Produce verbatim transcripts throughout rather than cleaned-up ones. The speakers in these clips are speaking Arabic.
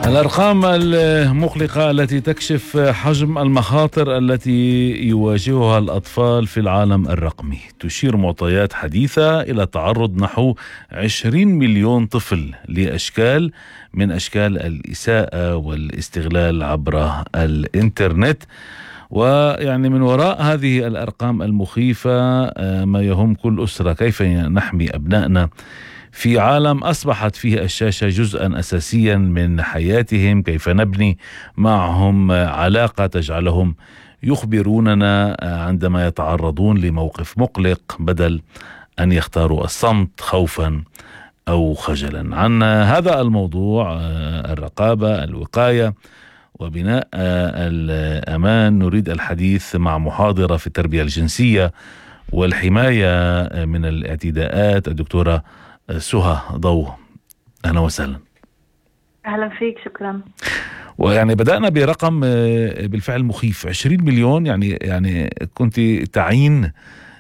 الأرقام المقلقة التي تكشف حجم المخاطر التي يواجهها الأطفال في العالم الرقمي تشير معطيات حديثة إلى تعرض نحو عشرين مليون طفل لأشكال من أشكال الإساءة والاستغلال عبر الإنترنت. ويعني من وراء هذه الأرقام المخيفة ما يهم كل أسرة، كيف نحمي أبنائنا في عالم أصبحت فيه الشاشة جزءا أساسيا من حياتهم، كيف نبني معهم علاقة تجعلهم يخبروننا عندما يتعرضون لموقف مقلق بدل أن يختاروا الصمت خوفا أو خجلا. عن هذا الموضوع، الرقابة، الوقاية وبناء الأمان، نريد الحديث مع محاضرة في التربية الجنسية والحماية من الاعتداءات، الدكتورة سهى ضو. أهلا وسهلا. أهلا فيك، شكرا. ويعني بدأنا برقم بالفعل مخيف، عشرين مليون. يعني يعني كنت تعين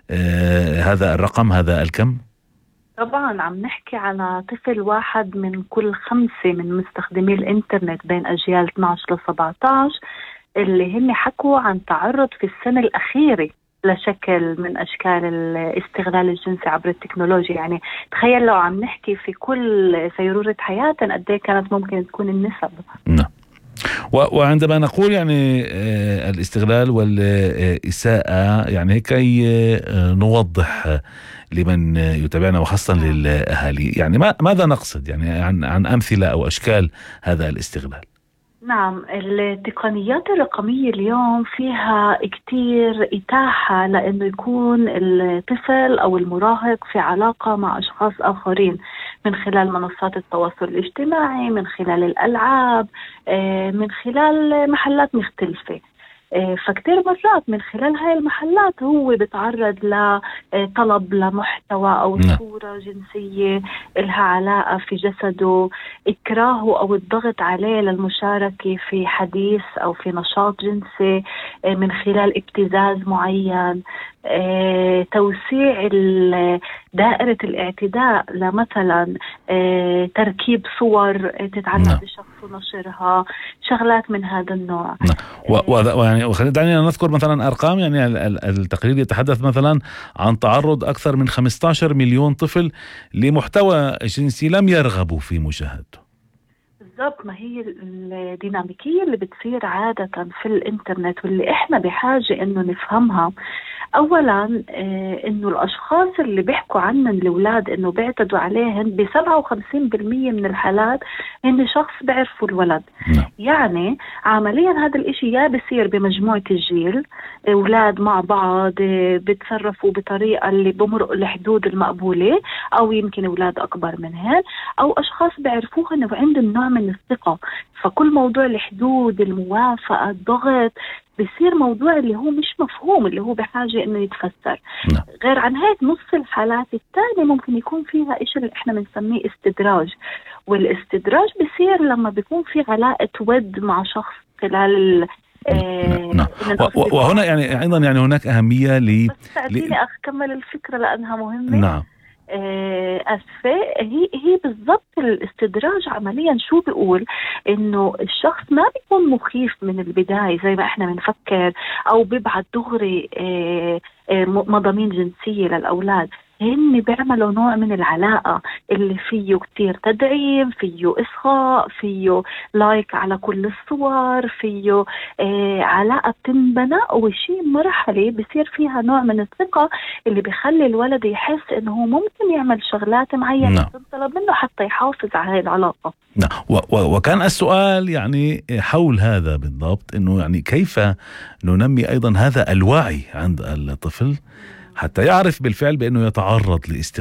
هذا الرقم، هذا الكم؟ طبعا عم نحكي على طفل واحد من كل خمسة من مستخدمي الإنترنت بين أجيال اثني عشر ل سبعة عشر اللي هم حكوا عن تعرض في السنة الأخيرة لشكل من أشكال الاستغلال الجنسي عبر التكنولوجيا. يعني تخيل لو عم نحكي في كل سيرورة حياتنا قد ايه كانت ممكن تكون النسب. نعم. وعندما نقول يعني الاستغلال والإساءة، يعني هيك نوضح لمن يتابعنا وخاصة للأهالي، يعني ماذا نقصد يعني عن عن أمثلة أو أشكال هذا الاستغلال؟ نعم، التقنيات الرقمية اليوم فيها كتير إتاحة لأنه يكون الطفل أو المراهق في علاقة مع أشخاص آخرين من خلال منصات التواصل الاجتماعي، من خلال الألعاب، من خلال محلات مختلفة. فكتير مرات من خلال هاي المحلات هو بيتعرض لطلب لمحتوى أو صورة جنسية لها علاقة في جسده، إكراهه أو الضغط عليه للمشاركة في حديث أو في نشاط جنسي من خلال ابتزاز معين، توسيع دائرة الاعتداء لمثلا تركيب صور تتعلق بشخص ونشرها، شغلات من هذا النوع. ويعني دعينا نذكر مثلا أرقام. يعني التقرير يتحدث مثلا عن تعرض أكثر من خمسة عشر مليون طفل لمحتوى جنسي لم يرغبوا في مشاهدته. بالضبط، ما هي الديناميكية اللي بتصير عادة في الإنترنت واللي إحنا بحاجة إنه نفهمها. أولا آه إنه الأشخاص اللي بيحكوا عنهم الأولاد إنه بيعتدوا عليهم بسبعة وخمسين بالمية من الحالات إن شخص بيعرفوا الولد. م. يعني عمليا هذا الإشي يا بصير بمجموعة الجيل، أولاد مع بعض بيتصرفوا بطريقة اللي بمرق الحدود المقبولة، أو يمكن أولاد أكبر منهن، أو أشخاص بيعرفوهن وعندهم نوع من الثقة. فكل موضوع الحدود، الموافقة، الضغط بيصير موضوع اللي هو مش مفهوم، اللي هو بحاجة إنه يتفسر. نعم. غير عن هيك نص الحالات الثانية ممكن يكون فيها إشي اللي إحنا بنسميه استدراج، والاستدراج بيصير لما بيكون في علاقة ود مع شخص خلال آه نعم. وهنا يعني أيضا يعني هناك أهمية ل بس تعطيني أكمل الفكرة لأنها مهمة. نعم. أسفة، هي هي بالضبط الاستدراج عمليا شو بيقول إنه الشخص ما بيكون مخيف من البداية زي ما إحنا بنفكر، أو بيبعت دغري مضامين جنسية للأولاد. هن بيعملوا نوع من العلاقة اللي فيه كتير تدعيم، فيه إسخاء، فيه لايك على كل الصور، فيه آه علاقة بتنبنى، وشي مرحلة بيصير فيها نوع من الثقة اللي بيخلي الولد يحس إنه هو ممكن يعمل شغلات معينة تنطلب منه حتى يحافظ على هاي العلاقة. نعم. وكان السؤال يعني حول هذا بالضبط، إنه يعني كيف ننمي أيضا هذا الوعي عند الطفل حتى يعرف بالفعل بأنه يتعرض لاستغلال